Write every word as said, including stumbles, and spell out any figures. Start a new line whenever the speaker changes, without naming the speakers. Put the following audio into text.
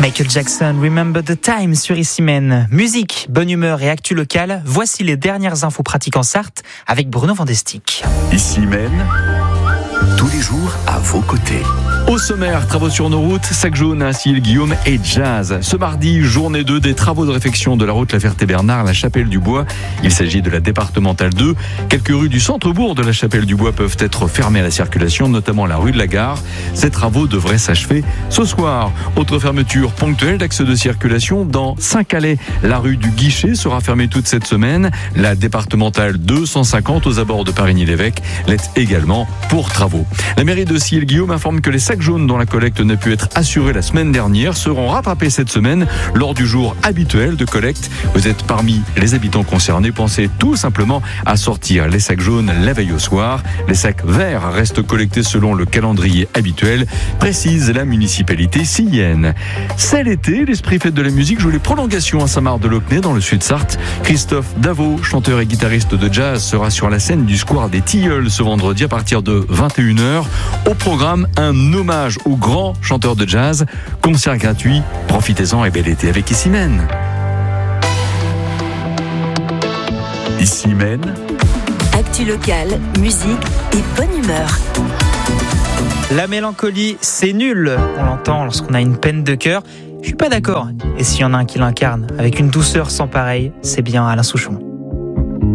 Michael Jackson, Remember the Time sur Ici Mène. Musique, bonne humeur et actu locale, voici les dernières infos pratiques en Sarthe avec Bruno Vandestick.
Ici Mène, tous les jours à vos côtés. Au sommaire, travaux sur nos routes, sac jaune, Ainsi, Guillaume et Jazz. Ce mardi, journée deux des travaux de réfection de la route La Ferté-Bernard, la Chapelle-du-Bois. Il s'agit de la départementale deux. Quelques rues du centre-bourg de la Chapelle-du-Bois peuvent être fermées à la circulation, notamment la rue de la Gare. Ces travaux devraient s'achever ce soir. Autre fermeture ponctuelle d'axe de circulation dans Saint-Calais. La rue du Guichet sera fermée toute cette semaine. La départementale deux cent cinquante aux abords de Parigny-l'Évêque l'est également pour travaux. La mairie de Sille-Guillaume informe que les sacs jaunes dont la collecte n'a pu être assurée la semaine dernière seront rattrapés cette semaine lors du jour habituel de collecte. Vous êtes parmi les habitants concernés, pensez tout simplement à sortir les sacs jaunes la veille au soir. Les sacs verts restent collectés selon le calendrier habituel, précise la municipalité silienne. C'est l'été, l'esprit fête de la musique joue les prolongations à Saint-Marc-de-Locnay dans le sud-Sarthe. Christophe Davot, chanteur et guitariste de jazz, sera sur la scène du Square des Tilleuls ce vendredi à partir de vingt et une heures. Au programme, un hommage au grand chanteur de jazz. Concert gratuit. Profitez-en et bel été avec Ici Mène. Ici Mène.
Actu locale, musique et bonne humeur.
La mélancolie, c'est nul. On l'entend lorsqu'on a une peine de cœur. Je suis pas d'accord. Et s'il y en a un qui l'incarne avec une douceur sans pareille, c'est bien Alain Souchon.